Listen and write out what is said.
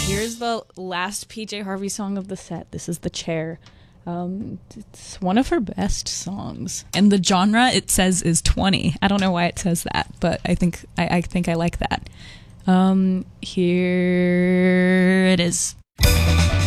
Here's the last PJ Harvey song of the set. This is The Chair. It's one of her best songs. And the genre it says is 20. I don't know why it says that, but I think I like that. Here it is.